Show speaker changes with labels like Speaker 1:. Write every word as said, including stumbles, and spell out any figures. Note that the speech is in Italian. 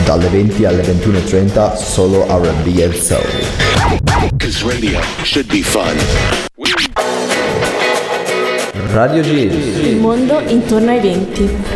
Speaker 1: dalle venti alle ventuno e trenta solo R and B and Soul.
Speaker 2: Cause radio should be fun.
Speaker 1: Radio Gills.
Speaker 3: Il mondo intorno ai venti.